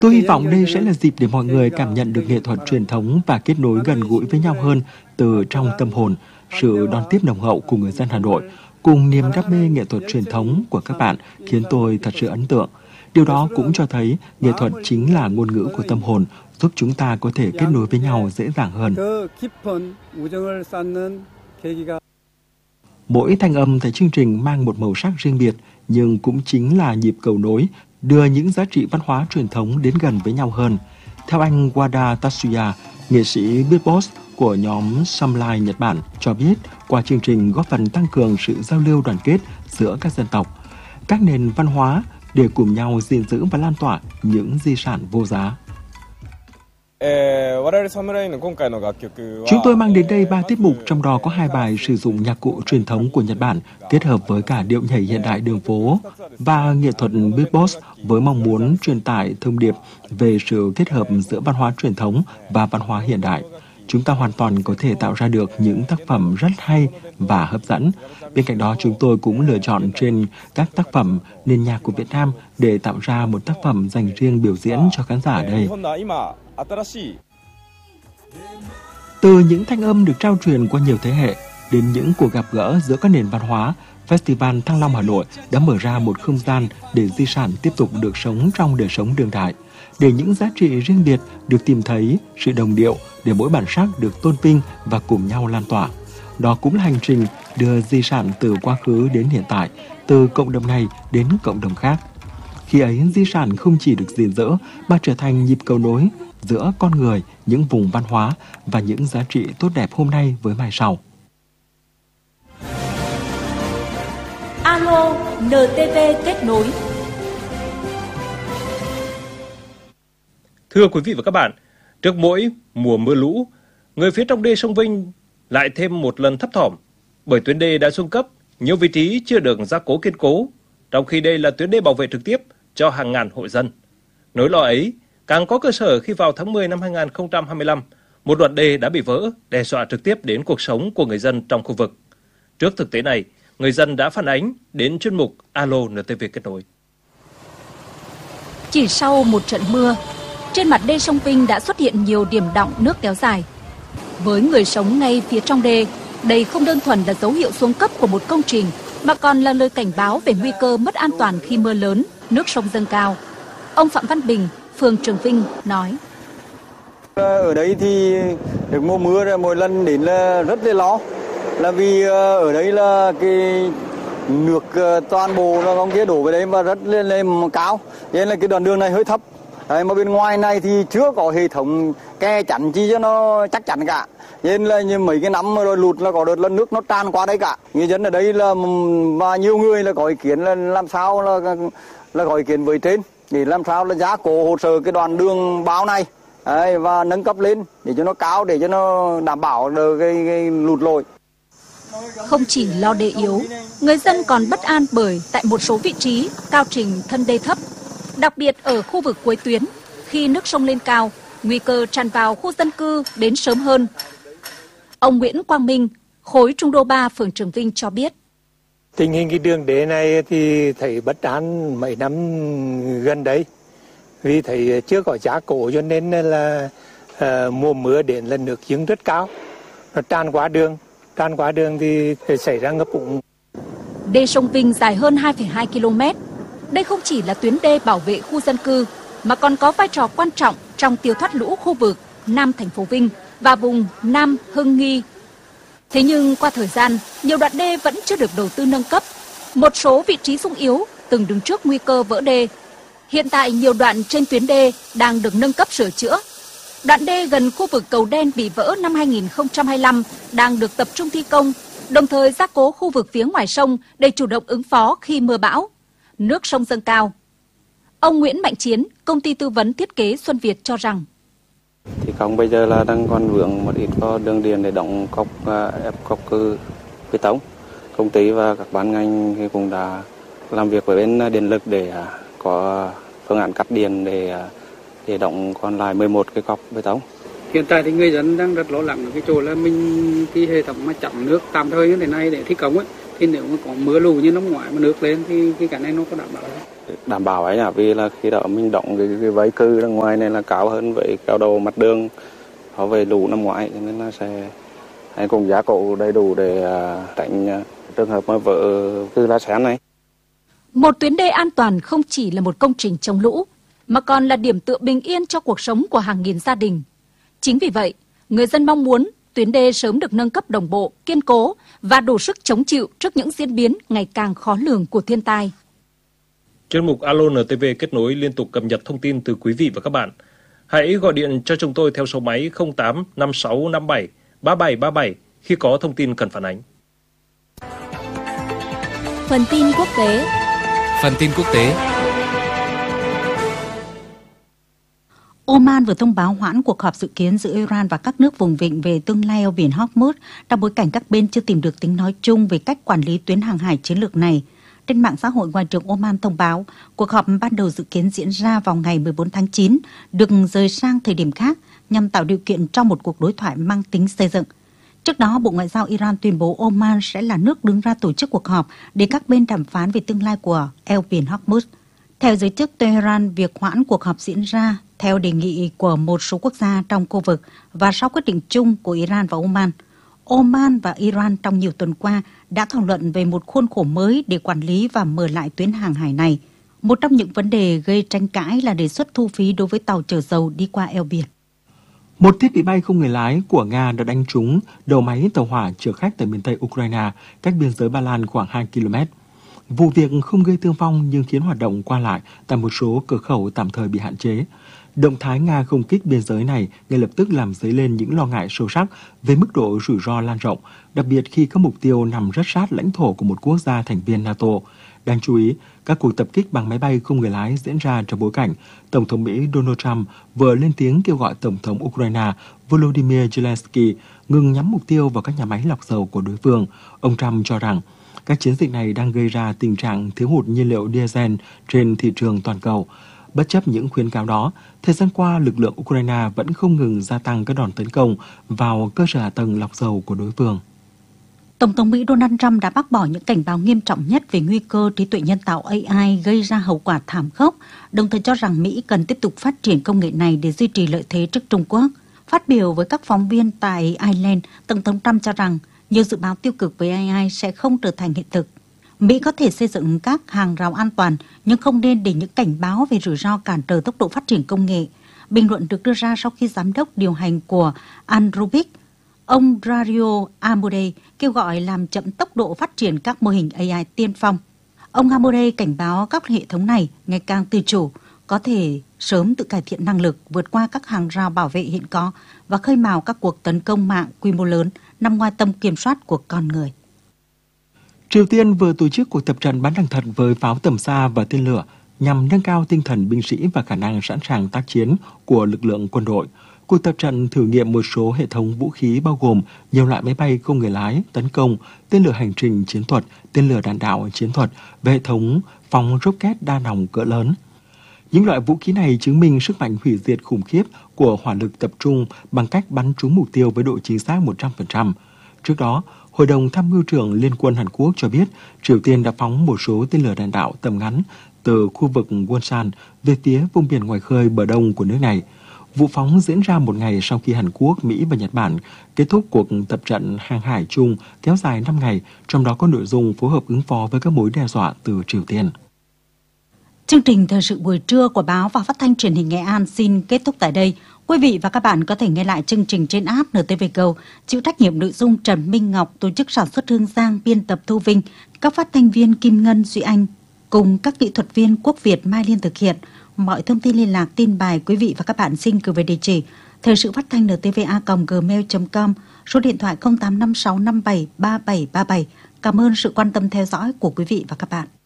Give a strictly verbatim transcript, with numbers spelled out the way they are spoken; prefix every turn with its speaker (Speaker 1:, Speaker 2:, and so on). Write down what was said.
Speaker 1: Tôi hy vọng đây sẽ là dịp để mọi người cảm nhận được nghệ thuật truyền thống và kết nối gần gũi với nhau hơn từ trong tâm hồn, sự đón tiếp nồng hậu của người dân Hà Nội, cùng niềm đam mê nghệ thuật truyền thống của các bạn khiến tôi thật sự ấn tượng. Điều đó cũng cho thấy nghệ thuật chính là ngôn ngữ của tâm hồn, giúp chúng ta có thể kết nối với nhau dễ dàng hơn. Mỗi thanh âm tại chương trình mang một màu sắc riêng biệt, nhưng cũng chính là nhịp cầu nối, đưa những giá trị văn hóa truyền thống đến gần với nhau hơn. Theo anh Wada Tatsuya, nghệ sĩ beatbox của nhóm Samlai Nhật Bản cho biết, qua chương trình góp phần tăng cường sự giao lưu đoàn kết giữa các dân tộc, các nền văn hóa để cùng nhau gìn giữ và lan tỏa những di sản vô giá. Chúng tôi mang đến đây ba tiết mục, trong đó có hai bài sử dụng nhạc cụ truyền thống của Nhật Bản kết hợp với cả điệu nhảy hiện đại đường phố và nghệ thuật beatbox với mong muốn truyền tải thông điệp về sự kết hợp giữa văn hóa truyền thống và văn hóa hiện đại. Chúng ta hoàn toàn có thể tạo ra được những tác phẩm rất hay và hấp dẫn. Bên cạnh đó, chúng tôi cũng lựa chọn trên các tác phẩm nền nhạc của Việt Nam để tạo ra một tác phẩm dành riêng biểu diễn cho khán giả ở đây. Từ những thanh âm được trao truyền qua nhiều thế hệ đến những cuộc gặp gỡ giữa các nền văn hóa, Festival Thăng Long Hà Nội đã mở ra một không gian để di sản tiếp tục được sống trong đời sống đương đại, để những giá trị riêng biệt được tìm thấy, sự đồng điệu, để mỗi bản sắc được tôn vinh và cùng nhau lan tỏa. Đó cũng là hành trình đưa di sản từ quá khứ đến hiện tại, từ cộng đồng này đến cộng đồng khác. Khi ấy, di sản không chỉ được gìn giữ mà trở thành nhịp cầu nối giữa con người, những vùng văn hóa và những giá trị tốt đẹp hôm nay với mai sau.
Speaker 2: Alo en tê vê kết nối.
Speaker 3: Thưa quý vị và các bạn, trước mỗi mùa mưa lũ, người phía trong đê sông Vinh lại thêm một lần thấp thỏm bởi tuyến đê đã xuống cấp, nhiều vị trí chưa được gia cố kiên cố, trong khi đây là tuyến đê bảo vệ trực tiếp cho hàng ngàn hộ dân. Nỗi lo ấy càng có cơ sở khi vào tháng mười năm hai nghìn không trăm hai mươi lăm, một đoạn đê đã bị vỡ, đe dọa trực tiếp đến cuộc sống của người dân trong khu vực. Trước thực tế này, người dân đã phản ánh đến chuyên mục Alo en tê vê kết nối.
Speaker 2: Chỉ sau một trận mưa, trên mặt đê sông Vinh đã xuất hiện nhiều điểm đọng nước kéo dài. Với người sống ngay phía trong đê, đây không đơn thuần là dấu hiệu xuống cấp của một công trình, mà còn là lời cảnh báo về nguy cơ mất an toàn khi mưa lớn, nước sông dâng cao. Ông Phạm Văn Bình, phường Trường Vinh nói:
Speaker 4: Ở đây thì được mùa mưa mỗi lần đến là rất là lo, là vì ở đây là cái nước toàn bộ nó không kia đổ về đấy mà rất lên lên cao, nên là cái đoạn đường này hơi thấp. Đấy, mà bên ngoài này thì chưa có hệ thống ke chắn chi cho nó chắc chắn cả, nên là như mấy cái năm rồi lụt là có đợt là nước nó tràn qua đây cả. Người dân ở đây là và nhiều người là có ý kiến là làm sao là là có ý kiến với trên để làm sao là giá cố hỗ trợ cái đoạn đường bao này. Đấy, và nâng cấp lên để cho nó cao, để cho nó đảm bảo được cái, cái lụt lội.
Speaker 2: Không chỉ lo đê yếu, người dân còn bất an bởi tại một số vị trí cao trình thân đê thấp, đặc biệt ở khu vực cuối tuyến, khi nước sông lên cao, nguy cơ tràn vào khu dân cư đến sớm hơn. Ông Nguyễn Quang Minh, khối Trung Đô ba, phường Trường Vinh cho biết:
Speaker 5: Tình hình cái đường đê này thì thấy bất an mấy năm gần đây, vì thấy chưa có giá cố cho nên là uh, mùa mưa đến là nước dâng rất cao, nó tràn qua đường, tràn qua đường thì xảy ra ngập úng.
Speaker 2: Đê sông Vinh dài hơn hai phẩy hai ki lô mét. Đây không chỉ là tuyến đê bảo vệ khu dân cư, mà còn có vai trò quan trọng trong tiêu thoát lũ khu vực Nam thành phố Vinh và vùng Nam Hưng Nghi. Thế nhưng qua thời gian, nhiều đoạn đê vẫn chưa được đầu tư nâng cấp. Một số vị trí xung yếu từng đứng trước nguy cơ vỡ đê. Hiện tại nhiều đoạn trên tuyến đê đang được nâng cấp sửa chữa. Đoạn đê gần khu vực cầu đen bị vỡ năm hai nghìn không trăm hai mươi lăm đang được tập trung thi công, đồng thời gia cố khu vực phía ngoài sông để chủ động ứng phó khi mưa bão, nước sông dâng cao. Ông Nguyễn Mạnh Chiến, công ty tư vấn thiết kế Xuân Việt cho rằng:
Speaker 6: Thì công bây giờ là đang còn vướng một ít có đường điện để đóng cọc ép cọc cư bê tông. Công ty và các ban ngành cũng đã làm việc với bên điện lực để có phương án cắt điện để để đóng còn lại mười một cái cọc bê tông.
Speaker 7: Hiện tại thì người dân đang rất lo lắng ở cái chỗ là mình cái hệ thống mà chặn nước tạm thời như thế này để thi công ấy, thì nếu mà có mưa lũ như năm ngoái mà nước lên thì cái cái này nó có đảm bảo không?
Speaker 6: đảm bảo ấy là vì là khi đó mình động cái, cái vây cư ra ngoài này là cao hơn với cao độ mặt đường so với lũ năm ngoái, cho nên là sẽ hay cùng giá cổ đầy đủ để tránh trường hợp mà vỡ cư lá xén này.
Speaker 2: Một tuyến đê an toàn không chỉ là một công trình chống lũ, mà còn là điểm tựa bình yên cho cuộc sống của hàng nghìn gia đình. Chính vì vậy, người dân mong muốn tuyến đê sớm được nâng cấp đồng bộ, kiên cố và đủ sức chống chịu trước những diễn biến ngày càng khó lường của thiên tai.
Speaker 3: Chuyên mục Alo en tê vê kết nối liên tục cập nhật thông tin từ quý vị và các bạn. Hãy gọi điện cho chúng tôi theo số máy không tám năm sáu năm bảy ba bảy ba bảy khi có thông tin cần phản ánh.
Speaker 2: Phần tin quốc tế.
Speaker 8: Phần tin quốc tế.
Speaker 9: Oman vừa thông báo hoãn cuộc họp dự kiến giữa Iran và các nước vùng vịnh về tương lai eo biển Hormuz trong bối cảnh các bên chưa tìm được tiếng nói chung về cách quản lý tuyến hàng hải chiến lược này. Trên mạng xã hội, Ngoại trưởng Oman thông báo cuộc họp ban đầu dự kiến diễn ra vào ngày mười bốn tháng chín được rời sang thời điểm khác nhằm tạo điều kiện cho một cuộc đối thoại mang tính xây dựng. Trước đó, Bộ Ngoại giao Iran tuyên bố Oman sẽ là nước đứng ra tổ chức cuộc họp để các bên đàm phán về tương lai của eo biển Hormuz. Theo giới chức Tehran, việc hoãn cuộc họp diễn ra theo đề nghị của một số quốc gia trong khu vực và sau quyết định chung của Iran và Oman. Oman và Iran trong nhiều tuần qua đã thảo luận về một khuôn khổ mới để quản lý và mở lại tuyến hàng hải này. Một trong những vấn đề gây tranh cãi là đề xuất thu phí đối với tàu chở dầu đi qua eo biển.
Speaker 1: Một thiết bị bay không người lái của Nga đã đánh trúng đầu máy tàu hỏa chở khách tại miền Tây Ukraine, cách biên giới Ba Lan khoảng hai ki lô mét. Vụ việc không gây thương vong nhưng khiến hoạt động qua lại tại một số cửa khẩu tạm thời bị hạn chế. Động thái Nga không kích biên giới này ngay lập tức làm dấy lên những lo ngại sâu sắc về mức độ rủi ro lan rộng, đặc biệt khi các mục tiêu nằm rất sát lãnh thổ của một quốc gia thành viên NATO. Đáng chú ý, các cuộc tập kích bằng máy bay không người lái diễn ra trong bối cảnh Tổng thống Mỹ Donald Trump vừa lên tiếng kêu gọi Tổng thống Ukraine Volodymyr Zelensky ngừng nhắm mục tiêu vào các nhà máy lọc dầu của đối phương. Ông Trump cho rằng các chiến dịch này đang gây ra tình trạng thiếu hụt nhiên liệu diesel trên thị trường toàn cầu. Bất chấp những khuyến cáo đó, thời gian qua lực lượng Ukraine vẫn không ngừng gia tăng các đòn tấn công vào cơ sở hạ tầng lọc dầu của đối phương.
Speaker 9: Tổng thống Mỹ Donald Trump đã bác bỏ những cảnh báo nghiêm trọng nhất về nguy cơ trí tuệ nhân tạo A I gây ra hậu quả thảm khốc, đồng thời cho rằng Mỹ cần tiếp tục phát triển công nghệ này để duy trì lợi thế trước Trung Quốc. Phát biểu với các phóng viên tại Ireland, Tổng thống Trump cho rằng nhiều dự báo tiêu cực về A I sẽ không trở thành hiện thực. Mỹ có thể xây dựng các hàng rào an toàn, nhưng không nên để những cảnh báo về rủi ro cản trở tốc độ phát triển công nghệ. Bình luận được đưa ra sau khi giám đốc điều hành của Anthropic, ông Dario Amodei, kêu gọi làm chậm tốc độ phát triển các mô hình A I tiên phong. Ông Amodei cảnh báo các hệ thống này ngày càng tự chủ, có thể sớm tự cải thiện năng lực, vượt qua các hàng rào bảo vệ hiện có và khơi mào các cuộc tấn công mạng quy mô lớn nằm ngoài tầm kiểm soát của con người.
Speaker 1: Triều Tiên vừa tổ chức cuộc tập trận bắn đạn thật với pháo tầm xa và tên lửa nhằm nâng cao tinh thần binh sĩ và khả năng sẵn sàng tác chiến của lực lượng quân đội. Cuộc tập trận thử nghiệm một số hệ thống vũ khí bao gồm nhiều loại máy bay không người lái, tấn công, tên lửa hành trình chiến thuật, tên lửa đạn đạo chiến thuật và hệ thống phóng rocket đa nòng cỡ lớn. Những loại vũ khí này chứng minh sức mạnh hủy diệt khủng khiếp của hỏa lực tập trung bằng cách bắn trúng mục tiêu với độ chính xác một trăm phần trăm. Trước đó, Hội đồng Tham mưu trưởng Liên quân Hàn Quốc cho biết Triều Tiên đã phóng một số tên lửa đạn đạo tầm ngắn từ khu vực Wonsan về phía vùng biển ngoài khơi bờ đông của nước này. Vụ phóng diễn ra một ngày sau khi Hàn Quốc, Mỹ và Nhật Bản kết thúc cuộc tập trận hàng hải chung kéo dài năm ngày, trong đó có nội dung phối hợp ứng phó với các mối đe dọa từ Triều Tiên.
Speaker 9: Chương trình thời sự buổi trưa của báo và phát thanh truyền hình Nghệ An xin kết thúc tại đây. Quý vị và các bạn có thể nghe lại chương trình trên app en tê vê Go, chịu trách nhiệm nội dung Trần Minh Ngọc, tổ chức sản xuất Hương Giang, biên tập Thu Vinh, các phát thanh viên Kim Ngân, Duy Anh cùng các kỹ thuật viên Quốc Việt, Mai Liên thực hiện. Mọi thông tin liên lạc, tin bài quý vị và các bạn xin gửi về địa chỉ thời sự phát thanh en tê vê a còng gmail chấm com, số điện thoại không tám năm sáu năm bảy ba bảy ba bảy. Cảm ơn sự quan tâm theo dõi của quý vị và các bạn.